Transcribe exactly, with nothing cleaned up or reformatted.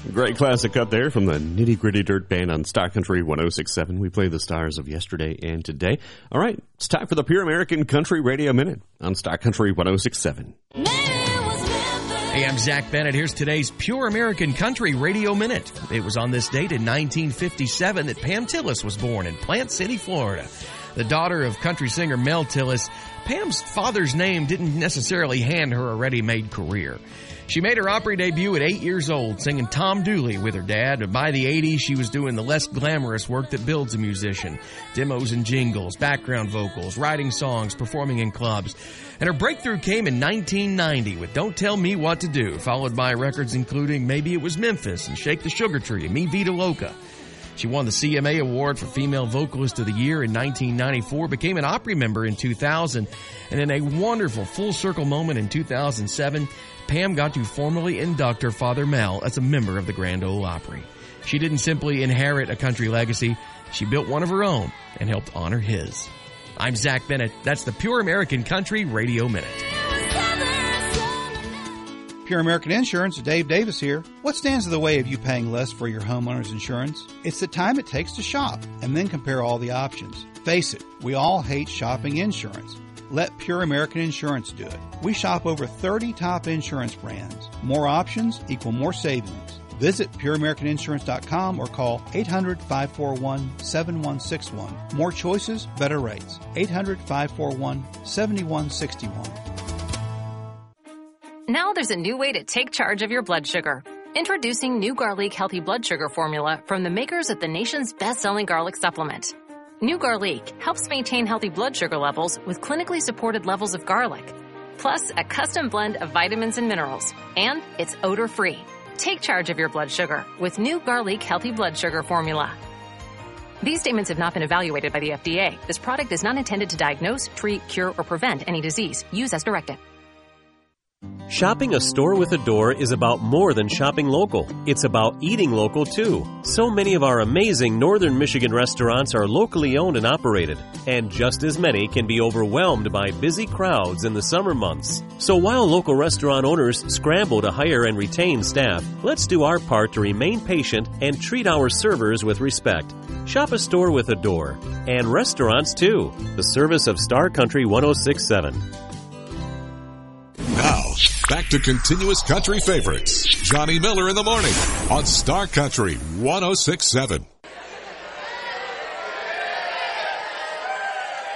Great classic cut there from the Nitty Gritty Dirt Band on Star Country one oh six point seven. We play the stars of yesterday and today. All right, it's time for the Pure American Country Radio Minute on Star Country one oh six point seven. Hey, I'm Zach Bennett. Here's today's Pure American Country Radio Minute. It was on this date in nineteen fifty-seven that Pam Tillis was born in Plant City, Florida. The daughter of country singer Mel Tillis, Pam's father's name didn't necessarily hand her a ready-made career. She made her Opry debut at eight years old, singing Tom Dooley with her dad. And by the eighties, she was doing the less glamorous work that builds a musician. Demos and jingles, background vocals, writing songs, performing in clubs. And her breakthrough came in nineteen ninety with Don't Tell Me What to Do, followed by records including Maybe It Was Memphis and Shake the Sugar Tree and Me Vida Loca. She won the C M A Award for Female Vocalist of the Year in nineteen ninety-four, became an Opry member in two thousand, and in a wonderful full-circle moment in two thousand seven, Pam got to formally induct her father Mel as a member of the Grand Ole Opry. She didn't simply inherit a country legacy, she built one of her own and helped honor his. I'm Zach Bennett. That's the Pure American Country Radio Minute. Pure American Insurance, Dave Davis here. What stands in the way of you paying less for your homeowner's insurance? It's the time it takes to shop and then compare all the options. Face it, we all hate shopping insurance. Let Pure American Insurance do it. We shop over thirty top insurance brands. More options equal more savings. Visit pure american insurance dot com or call eight hundred, five four one, seven one six one. More choices, better rates. eight hundred, five four one, seven one six one. Now there's a new way to take charge of your blood sugar. Introducing New Garlic Healthy Blood Sugar Formula from the makers of the nation's best-selling garlic supplement. New Garlic helps maintain healthy blood sugar levels with clinically supported levels of garlic, plus a custom blend of vitamins and minerals, and it's odor-free. Take charge of your blood sugar with New Garlic Healthy Blood Sugar Formula. These statements have not been evaluated by the F D A. This product is not intended to diagnose, treat, cure, or prevent any disease. Use as directed. Shopping a store with a door is about more than shopping local. It's about eating local, too. So many of our amazing Northern Michigan restaurants are locally owned and operated, and just as many can be overwhelmed by busy crowds in the summer months. So while local restaurant owners scramble to hire and retain staff, let's do our part to remain patient and treat our servers with respect. Shop a store with a door, and restaurants, too. The service of Star Country one oh six point seven. Now, back to continuous country favorites. Johnny Miller in the morning on Star Country one oh six point seven.